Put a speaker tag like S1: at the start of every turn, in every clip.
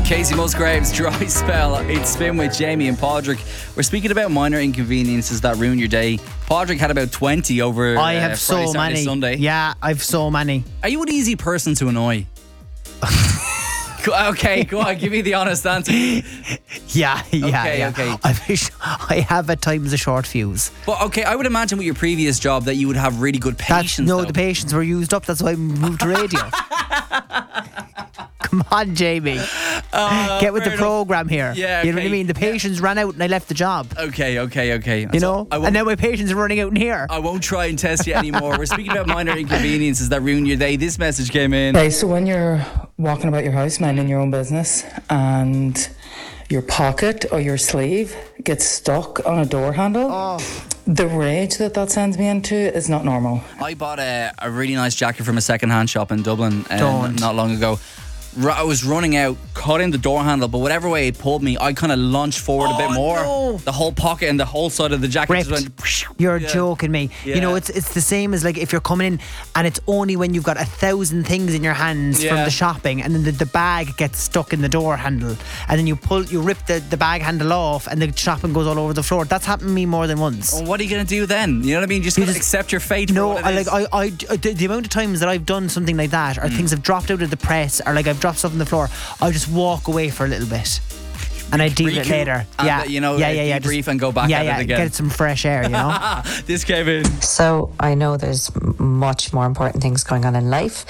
S1: Casey Musgraves, Dry Spell. It's Spin with Jamie and Padraig. We're speaking about minor inconveniences that ruin your day. Padraig had about 20 over
S2: I have
S1: Friday,
S2: so
S1: Saturday,
S2: many.
S1: Sunday.
S2: Yeah, I've so many.
S1: Are you an easy person to annoy? Okay, go on, give me the honest answer.
S2: Yeah.
S1: Okay.
S2: I have at times a short fuse.
S1: But okay, I would imagine with your previous job that you would have really good patience.
S2: The patience were used up. That's why I moved to radio. Come on, Jamie. Get with the program here.
S1: Yeah,
S2: you know what I mean? The patience ran out and I left the job.
S1: Okay.
S2: You know? And now my patience is running out in here.
S1: I won't try and test you anymore. We're speaking about minor inconveniences that ruin your day. This message came in.
S3: Okay, so when you're walking about your house, minding your own business, and your pocket or your sleeve gets stuck on a door handle, the rage that sends me into is not normal.
S1: I bought a really nice jacket from a second-hand shop in Dublin not long ago. I was running out, caught in the door handle, but whatever way it pulled me, I kind of launched forward a bit more.
S2: No.
S1: The whole pocket and the whole side of the jacket just went.
S2: You're joking me.
S1: Yeah.
S2: You know, it's the same as like if you're coming in and it's only when you've got 1,000 things in your hands from the shopping, and then the bag gets stuck in the door handle, and then you rip the bag handle off and the shopping goes all over the floor. That's happened to me more than once.
S1: Well, what are you going to do then? You know what I mean? You just accept your fate.
S2: No,
S1: for what it is.
S2: the amount of times that I've done something like that, or things have dropped out of the press, or like I've dropped stuff on the floor, I just walk away for a little bit. And I deal it later.
S1: Debrief and go back at it again.
S2: Get some fresh air, you know.
S1: This came in.
S4: So I know there's much more important things going on in life,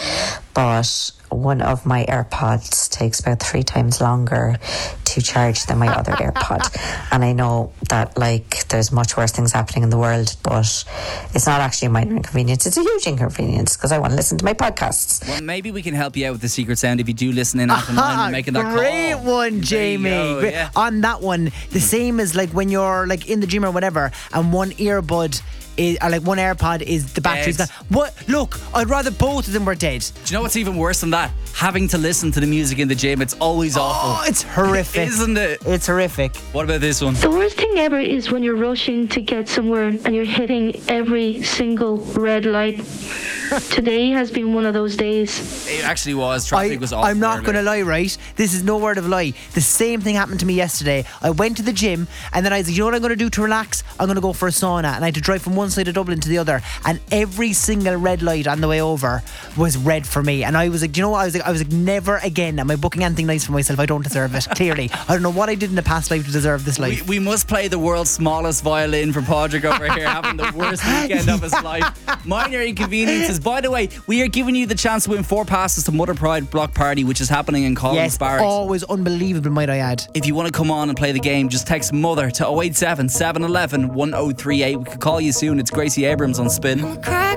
S4: but one of my AirPods takes about 3 times longer to charge than my other AirPod. And I know that there's much worse things happening in the world, but it's not actually a minor inconvenience. It's a huge inconvenience because I want to listen to my podcasts.
S1: Well, maybe we can help you out with the secret sound if you do listen in after 9 and making that call.
S2: Great one, Jamie. On that one, the same as like when you're like in the gym or whatever, and one earbud one AirPod is the battery's gone. What? Look, I'd rather both of them were dead.
S1: Do you know what's even worse than that? Having to listen to the music in the gym. It's always awful.
S2: Oh, it's horrific.
S1: Isn't it?
S2: It's horrific.
S1: What about this one?
S5: The worst thing ever is when you're rushing to get somewhere and you're hitting every single red light. Today has been one of those days.
S1: It actually was. Traffic was awful.
S2: I'm not going to lie, right? This is no word of lie. The same thing happened to me yesterday. I went to the gym and then I was like, you know what I'm going to do to relax? I'm going to go for a sauna. And I had to drive from one side of Dublin to the other. And every single red light on the way over was red for me. And I was like, do you know what? I was like, never again am I booking anything nice for myself. I don't deserve it, clearly. I don't know what I did in the past life to deserve this life.
S1: We must play the world's smallest violin for Padraig over here, having the worst weekend of his life. Minor inconveniences. By the way, we are giving you the chance to win 4 passes to Mother Pride Block Party, which is happening in Collins Barracks.
S2: Always unbelievable, might I add.
S1: If you want to come on and play the game, just text MOTHER to 087 711 1038. We could call you soon. It's Gracie Abrams on Spin.